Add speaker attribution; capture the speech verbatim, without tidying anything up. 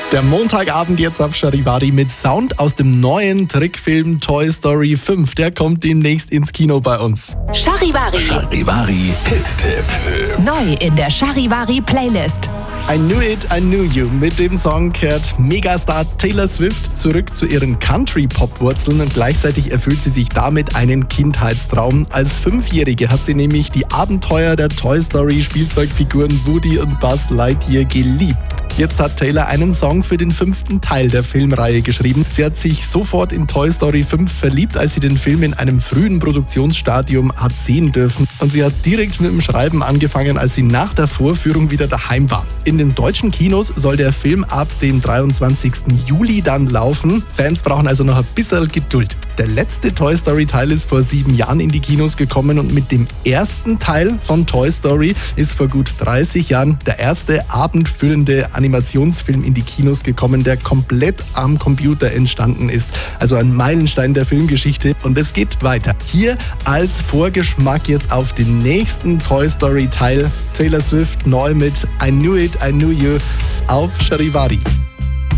Speaker 1: Der Montagabend jetzt auf Charivari mit Sound aus dem neuen Trickfilm Toy Story fünf. Der kommt demnächst ins Kino bei uns.
Speaker 2: Charivari.
Speaker 3: Charivari Hit-Tipp.
Speaker 2: Neu in der Charivari Playlist.
Speaker 1: I Knew It, I Knew You. Mit dem Song kehrt Megastar Taylor Swift zurück zu ihren Country-Pop-Wurzeln und gleichzeitig erfüllt sie sich damit einen Kindheitstraum. Als Fünfjährige hat sie nämlich die Abenteuer der Toy Story-Spielzeugfiguren Woody und Buzz Lightyear geliebt. Jetzt hat Taylor einen Song für den fünften Teil der Filmreihe geschrieben. Sie hat sich sofort in Toy Story fünf verliebt, als sie den Film in einem frühen Produktionsstadium hat sehen dürfen. Und sie hat direkt mit dem Schreiben angefangen, als sie nach der Vorführung wieder daheim war. In den deutschen Kinos soll der Film ab dem dreiundzwanzigsten Juli dann laufen. Fans brauchen also noch ein bisschen Geduld. Der letzte Toy Story Teil ist vor sieben Jahren in die Kinos gekommen und mit dem ersten Teil von Toy Story ist vor gut dreißig Jahren der erste abendfüllende Animationsfilm in die Kinos gekommen, der komplett am Computer entstanden ist. Also ein Meilenstein der Filmgeschichte und es geht weiter. Hier als Vorgeschmack jetzt auf den nächsten Toy Story Teil Taylor Swift neu mit I Knew It, I Knew You auf Charivari.